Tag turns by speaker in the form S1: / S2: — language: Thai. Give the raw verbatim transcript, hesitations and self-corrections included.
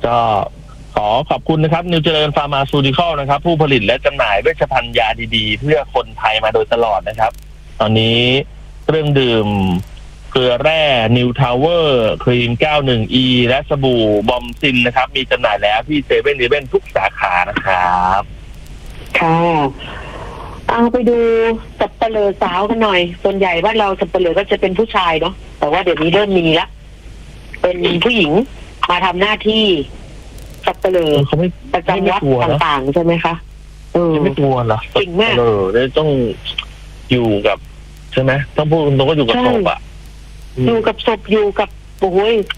S1: ก็ขอขอบคุณนะครับนิวเจริญฟาร์มาซูติคอลนะครับผู้ผลิตและจำหน่ายเวชภัณฑ์ยาดีๆเพื่อคนไทยมาโดยตลอดนะครับตอนนี้เครื่องดื่มเกลือแร่นิวทาวเวอร์ครีม เก้าสิบเอ็ด อี และสบู่บอมซินนะครับมีจำหน่ายแล้วที่เซเว่นอีเลฟเว่นทุกสาขานะครับ
S2: ค่ะเอาไปดูสับเปลือสาวกันหน่อยส่วนใหญ่บ้านเราสับเปลือก็จะเป็นผู้ชายเนาะแต่ว่าเดี๋ยวนี้เริ่มมีละเป็นผู้หญิงมาทำหน้าที่สับเปลือ
S1: เขาไม่
S2: ประจำวัดต่างๆใช่ไหมคะเออ
S1: ไม่กลัวเหรอ
S2: จริงมาก
S1: เออต้องอยู่กับใช่ไหมต้องพูดตรงก็อยู่กับศพอ่ะ
S2: อยู่กับศพอยู่กับโอ้ย